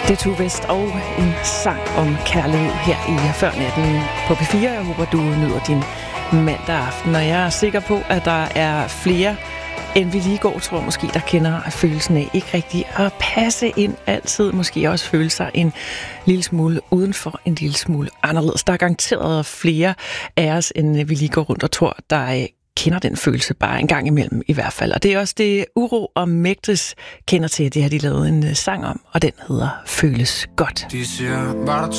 Det er Tue West og en sang om kærlighed her i Før Natten på P4. Jeg håber, du nyder din mandag aften, og jeg er sikker på, at der er flere, end vi lige går, tror måske, der kender følelsen af ikke rigtig at passe ind altid. Måske også føle sig en lille smule udenfor, en lille smule anderledes. Der er garanteret flere af os, end vi lige går rundt og tror, der kender den følelse bare en gang imellem i hvert fald. Og det er også det, Uro og Mægtres kender til. Det har de lavet en sang om, og den hedder Føles Godt. De siger, var der